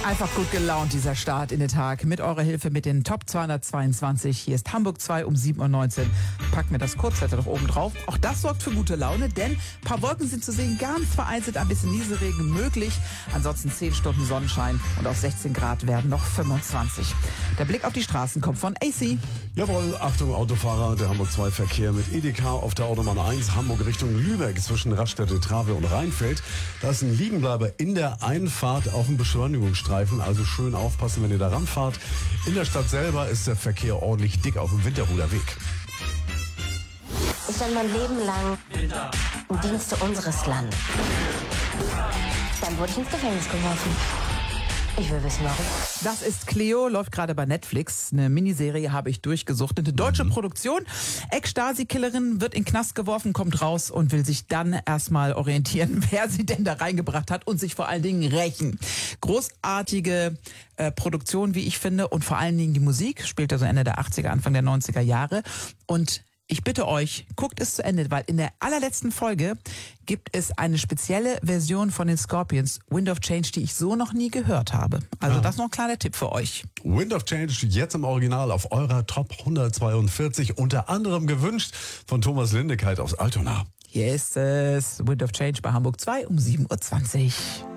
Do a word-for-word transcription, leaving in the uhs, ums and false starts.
Einfach gut gelaunt, dieser Start in den Tag. Mit eurer Hilfe mit den Top zweihundertzweiundzwanzig. Hier ist Hamburg zwei um sieben Uhr neunzehn. Packen wir das Kurzwetter doch oben drauf. Auch das sorgt für gute Laune, denn ein paar Wolken sind zu sehen, ganz vereinzelt ein bisschen Nieselregen möglich. Ansonsten zehn Stunden Sonnenschein und auf sechzehn Grad werden noch fünfundzwanzig. Der Blick auf die Straßen kommt von A C. Jawohl, Achtung Autofahrer, der Hamburg zwei Verkehr mit Edeka auf der Autobahn eins, Hamburg Richtung Lübeck zwischen Raststätte, Trave und Rheinfeld. Da ist ein Liegenbleiber in der Einfahrt auf dem Beschleunigungsstreifen, also schön aufpassen, wenn ihr da ranfahrt. In der Stadt selber ist der Verkehr ordentlich dick auf dem Winterhuder Weg. Ich stand mein Leben lang im Dienste unseres Landes. Dann wurde ich ins Gefängnis geworfen. Ich will wissen, warum. Das ist Cleo, läuft gerade bei Netflix. Eine Miniserie habe ich durchgesucht. Eine deutsche mhm. Produktion. Ex-Stasi-Killerin wird in den Knast geworfen, kommt raus und will sich dann erstmal orientieren, wer sie denn da reingebracht hat und sich vor allen Dingen rächen. Großartige äh, Produktion, wie ich finde, und vor allen Dingen die Musik. Spielt also Ende der achtziger, Anfang der neunziger Jahre. Und ich bitte euch, guckt es zu Ende, weil in der allerletzten Folge gibt es eine spezielle Version von den Scorpions, Wind of Change, die ich so noch nie gehört habe. Also ah. das ist noch ein kleiner Tipp für euch. Wind of Change jetzt im Original auf eurer Top hundertzweiundvierzig, unter anderem gewünscht von Thomas Lindekeit aus Altona. Hier ist es, Wind of Change bei Hamburg zwei um sieben Uhr zwanzig.